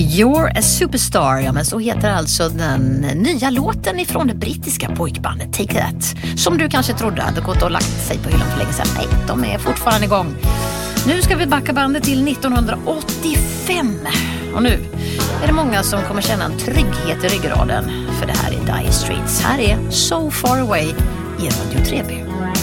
You're a superstar, ja, men så heter alltså den nya låten ifrån det brittiska pojkbandet Take That, som du kanske trodde hade gått och lagt sig på hyllan för länge sedan. Nej, de är fortfarande igång. Nu ska vi backa bandet till 1985 och nu är det många som kommer känna en trygghet i ryggraden, för det här är Dire Straits. Här är So Far Away i Radio 3B.